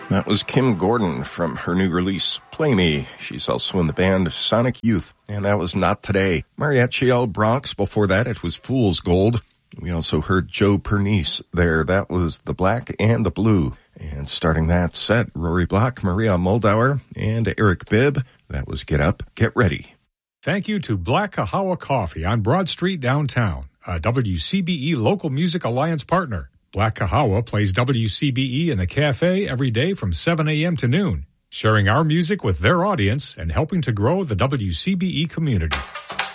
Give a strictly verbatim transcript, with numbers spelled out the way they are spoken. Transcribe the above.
That was Kim Gordon from her new release, Play Me. She's also in the band Sonic Youth, and that was Not Today. Mariachi El Bronx, before that it was Fool's Gold. We also heard Joe Pernice there. That was The Black and the Blue. And starting that set, Rory Block, Maria Moldauer, and Eric Bibb. That was Get Up, Get Ready. Thank you to Black Kahawa Coffee on Broad Street downtown, a W C B E Local Music Alliance partner. Black Kahawa plays W C B E in the cafe every day from seven a.m. to noon, sharing our music with their audience and helping to grow the W C B E community.